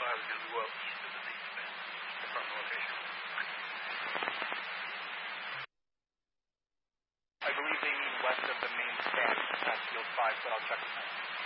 I was going to go out east of the main event from the location. I believe they mean west of the main stand at Field 5, but I'll check with them.